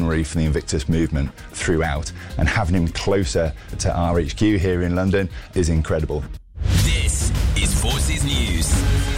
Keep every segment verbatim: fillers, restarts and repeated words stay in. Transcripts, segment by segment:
visionary for the Invictus movement throughout, and having him closer to our H Q here in London is incredible. This is Forces News.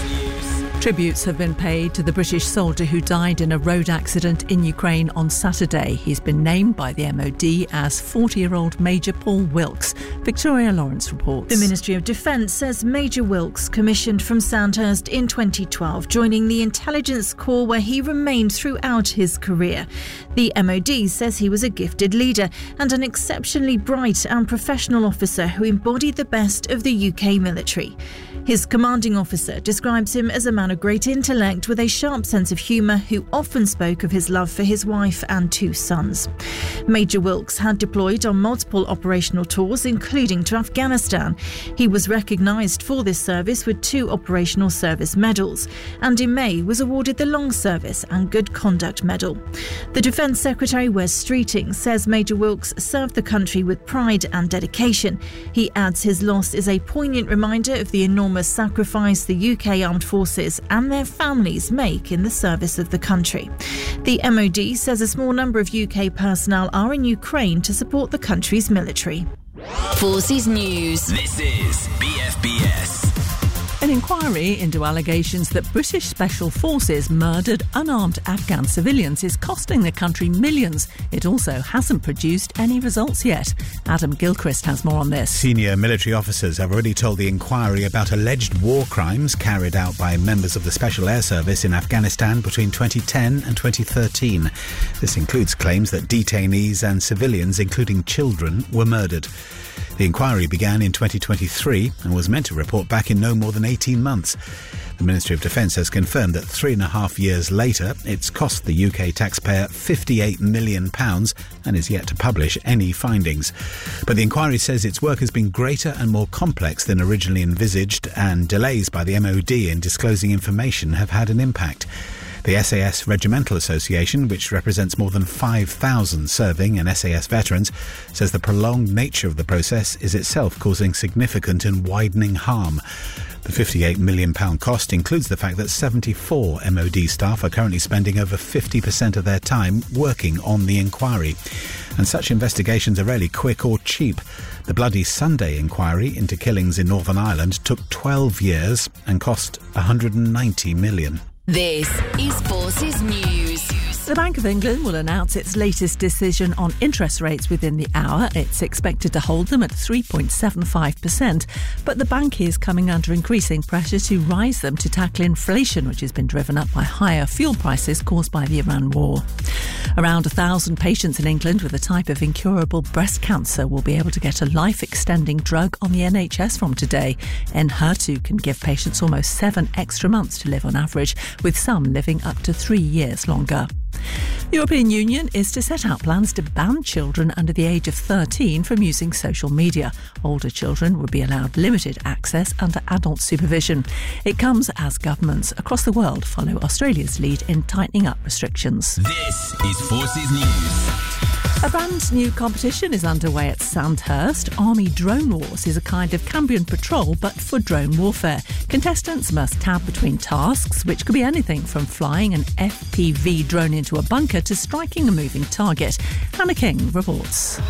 Tributes have been paid to the British soldier who died in a road accident in Ukraine on Saturday. He's been named by the M O D as forty-year-old Major Paul Wilkes. Victoria Lawrence reports. The Ministry of Defence says Major Wilkes, commissioned from Sandhurst in twenty twelve, joining the Intelligence Corps where he remained throughout his career. The M O D says he was a gifted leader and an exceptionally bright and professional officer who embodied the best of the U K military. His commanding officer describes him as a man of great intellect with a sharp sense of humour who often spoke of his love for his wife and two sons. Major Wilkes had deployed on multiple operational tours, including to Afghanistan. He was recognised for this service with two Operational Service Medals, and in May was awarded the Long Service and Good Conduct Medal. The Defence Secretary Wes Streeting says Major Wilkes served the country with pride and dedication. He adds his loss is a poignant reminder of the enormous sacrifice the U K Armed Forces and their families make in the service of the country. The M O D says a small number of U K personnel are in Ukraine to support the country's military. Forces News. This is B F B S. An inquiry into allegations that British Special Forces murdered unarmed Afghan civilians is costing the country millions. It also hasn't produced any results yet. Adam Gilchrist has more on this. Senior military officers have already told the inquiry about alleged war crimes carried out by members of the Special Air Service in Afghanistan between twenty ten and twenty thirteen. This includes claims that detainees and civilians, including children, were murdered. The inquiry began in twenty twenty-three and was meant to report back in no more than eighteen months. The Ministry of Defence has confirmed that three and a half years later, it's cost the U K taxpayer fifty-eight million pounds and is yet to publish any findings. But the inquiry says its work has been greater and more complex than originally envisaged, and delays by the M O D in disclosing information have had an impact. The S A S Regimental Association, which represents more than five thousand serving and S A S veterans, says the prolonged nature of the process is itself causing significant and widening harm. The fifty-eight million pounds cost includes the fact that seventy-four M O D staff are currently spending over fifty percent of their time working on the inquiry. And such investigations are rarely quick or cheap. The Bloody Sunday inquiry into killings in Northern Ireland took twelve years and cost one hundred ninety million pounds. This is Forces News. The Bank of England will announce its latest decision on interest rates within the hour. It's expected to hold them at three point seven five percent, but the bank is coming under increasing pressure to rise them to tackle inflation, which has been driven up by higher fuel prices caused by the Iran war. Around a thousand patients in England with a type of incurable breast cancer will be able to get a life-extending drug on the N H S from today. Enhertu can give patients almost seven extra months to live on average, with some living up to three years longer. The European Union is to set out plans to ban children under the age of thirteen from using social media. Older children would be allowed limited access under adult supervision. It comes as governments across the world follow Australia's lead in tightening up restrictions. This is Forces News. A brand new competition is underway at Sandhurst. Army Drone Wars is a kind of Cambrian patrol, but for drone warfare. Contestants must tab between tasks, which could be anything from flying an F P V drone into a bunker to striking a moving target. Hannah King reports.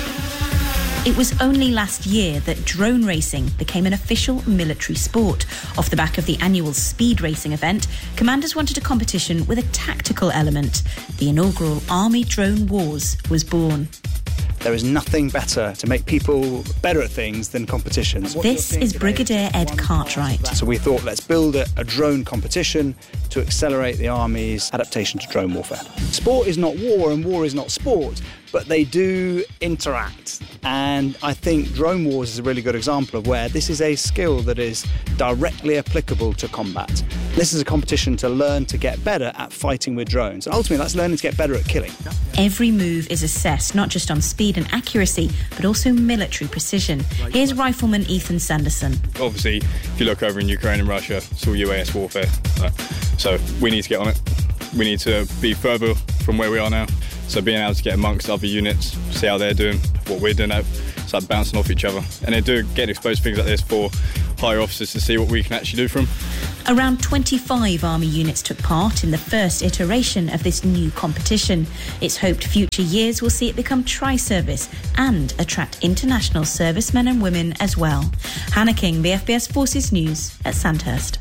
It was only last year that drone racing became an official military sport. Off the back of the annual speed racing event, commanders wanted a competition with a tactical element. The inaugural Army Drone Wars was born. There is nothing better to make people better at things than competitions. This is Brigadier Ed Cartwright. So we thought, let's build a, a drone competition to accelerate the Army's adaptation to drone warfare. Sport is not war and war is not sport, but they do interact. And I think Drone Wars is a really good example of where this is a skill that is directly applicable to combat. This is a competition to learn to get better at fighting with drones. And ultimately, that's learning to get better at killing. Every move is assessed not just on speed and accuracy, but also military precision. Here's Rifleman Ethan Sanderson. Obviously, if you look over in Ukraine and Russia, it's all U A S warfare. So we need to get on it. We need to be further from where we are now. So being able to get amongst other units, see how they're doing, what we're doing, it's like bouncing off each other. And they do get exposed to things like this for higher officers to see what we can actually do for them. Around twenty-five Army units took part in the first iteration of this new competition. It's hoped future years will see it become tri-service and attract international servicemen and women as well. Hannah King, B F B S Forces News at Sandhurst.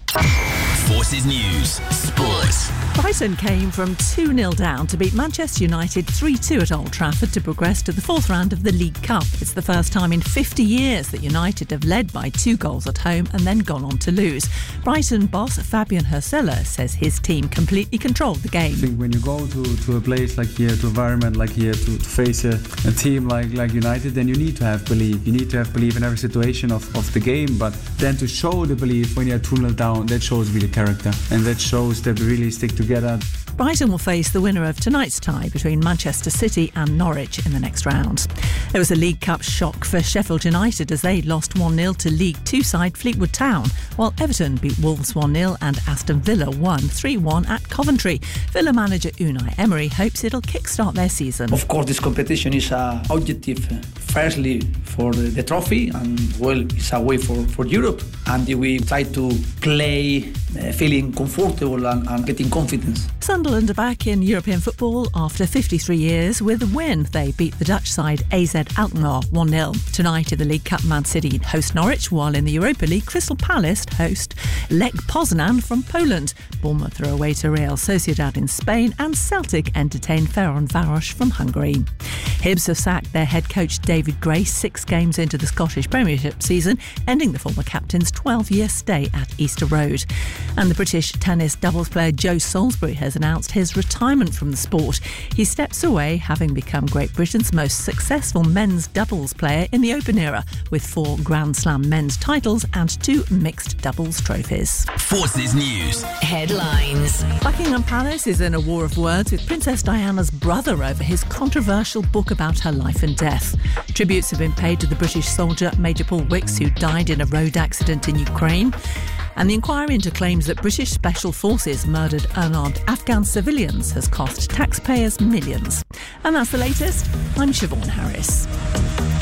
Forces News Sports. Brighton came from two nil down to beat Manchester United three two at Old Trafford to progress to the fourth round of the League Cup. It's the first time in fifty years that United have led by two goals at home and then gone on to lose. Brighton boss Fabian Hersella says his team completely controlled the game. I think when you go to, to a place like here, to an environment like here, to, to face a, a team like, like United, then you need to have belief. You need to have belief in every situation of, of the game, but then to show the belief when you're two nil down, that shows really character, and that shows that we really stick together. Brighton will face the winner of tonight's tie between Manchester City and Norwich in the next round. There was a League Cup shock for Sheffield United as they lost one nil to League Two side Fleetwood Town, while Everton beat Wolves one nil and Aston Villa won three one at Coventry. Villa manager Unai Emery hopes it'll kickstart their season. Of course, this competition is an objective, firstly for the, the trophy, and well, it's a way for, for Europe. And we try to play uh, feeling comfortable and, and getting confidence. Sunderland are back in European football after fifty-three years with a win. They beat the Dutch side A Z Alkmaar one nil. Tonight in the League Cup, Man City host Norwich, while in the Europa League, Crystal Palace host Lech Poznan from Poland. Bournemouth are away to Real Sociedad in Spain, and Celtic entertain Ferencváros from Hungary. Hibs have sacked their head coach David Gray six games into the Scottish Premiership season, ending the former captain's twelve-year stay at Easter Road. And the British tennis doubles player Joe Salisbury has announced his retirement from the sport. He steps away, having become Great Britain's most successful men's doubles player in the Open era, with four Grand Slam men's titles and two mixed doubles trophies. Forces News headlines. Buckingham Palace is in a war of words with Princess Diana's brother over his controversial book about her life and death. Tributes have been paid to the British soldier Major Paul Wicks, who died in a road accident in Ukraine. And the inquiry into claims that British Special Forces murdered unarmed Afghan civilians has cost taxpayers millions. And that's the latest. I'm Siobhan Harris.